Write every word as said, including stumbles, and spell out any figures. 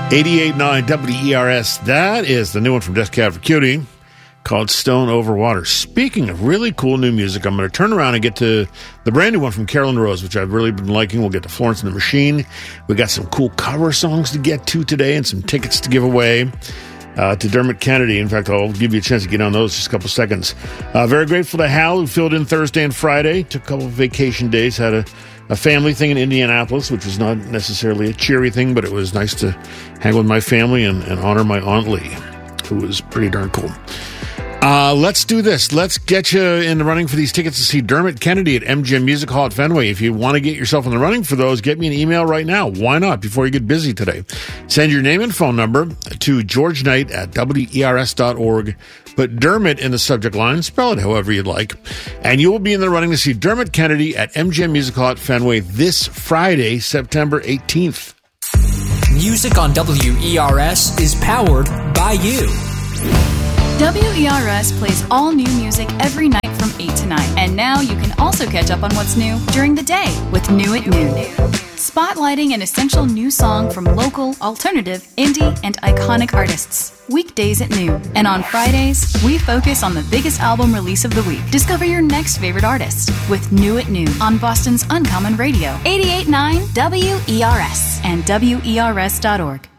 eighty-eight point nine W E R S. That is the new one from Death Cab for Cutie called Stone Over Water. Speaking of really cool new music, I'm going to turn around and get to the brand new one from Carolyn Rose, which I've really been liking. We'll get to Florence and the Machine. We got some cool cover songs to get to today and some tickets to give away uh, to Dermot Kennedy. In fact, I'll give you a chance to get on those in just a couple seconds. Uh, very grateful to Hal, who filled in Thursday and Friday. Took a couple of vacation days, had a A family thing in Indianapolis, which was not necessarily a cheery thing, but it was nice to hang with my family and, and honor my Aunt Lee, who was pretty darn cool. Uh, let's do this. Let's get you in the running for these tickets to see Dermot Kennedy at M G M Music Hall at Fenway. If you want to get yourself in the running for those, get me an email right now. Why not? Before you get busy today. Send your name and phone number to George Knight at W E R S dot org. Put Dermot in the subject line. Spell it however you'd like. And you will be in the running to see Dermot Kennedy at M G M Music Hall at Fenway this Friday, September eighteenth. Music on W E R S is powered by you. W E R S plays all new music every night from eight to nine. And now you can also catch up on what's new during the day with New at Noon. Spotlighting an essential new song from local, alternative, indie, and iconic artists. Weekdays at noon. And on Fridays, we focus on the biggest album release of the week. Discover your next favorite artist with New at Noon on Boston's Uncommon Radio. eighty-eight point nine W E R S and W E R S dot org.